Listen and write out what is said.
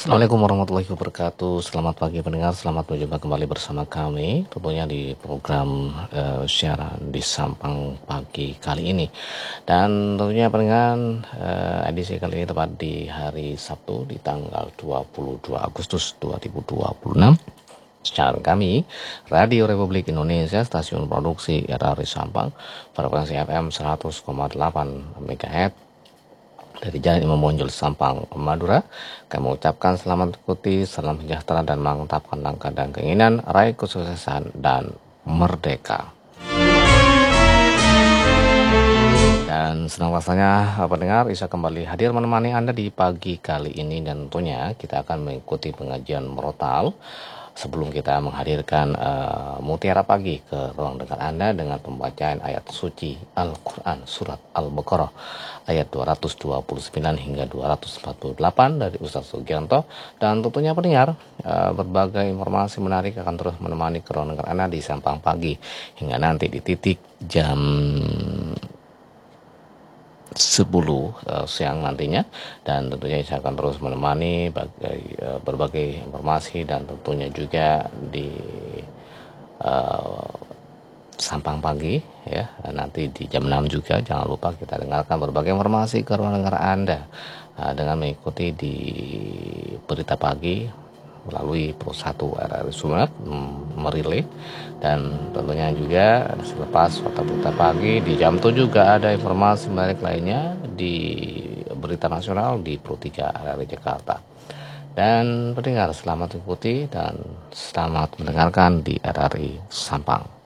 Assalamualaikum warahmatullahi wabarakatuh. Selamat pagi pendengar, selamat berjumpa kembali bersama kami tentunya di program siaran di Sampang pagi kali ini. Dan tentunya pendengar, edisi kali ini tepat di hari Sabtu di tanggal 22 Agustus 2026. Siaran kami Radio Republik Indonesia, stasiun produksi RRI Sampang, frekuensi FM 100,8 MHz dari Jalan Imam Bonjol, Sampang, Madura. Kami ucapkan selamat mengikuti, salam sejahtera dan mantapkan langkah dan keinginan, raih kesuksesan dan merdeka. Dan senang rasanya pendengar bisa kembali hadir menemani Anda di pagi kali ini, dan tentunya kita akan mengikuti pengajian murotal sebelum kita menghadirkan mutiara pagi ke ruang dengar Anda dengan pembacaan ayat suci Al-Quran surat Al-Baqarah ayat 229 hingga 248 dari Ustaz Sugianto. Dan tentunya pendengar, berbagai informasi menarik akan terus menemani ke ruang dengar Anda di Sampang pagi hingga nanti di titik jam 10 siang nantinya. Dan tentunya saya akan terus menemani berbagai informasi, dan tentunya juga di Sampang pagi ya, nanti di jam 6 juga jangan lupa kita dengarkan berbagai informasi ke ruang dengar Anda dengan mengikuti di berita pagi melalui Pro 1 RRI Sumeneb merilai. Dan tentunya juga selepas berita pagi di jam 7 juga ada informasi menarik lainnya di berita nasional di Pro 3 RRI Jakarta. Dan pendengar, selamat mengikuti dan selamat mendengarkan di RRI Sampang.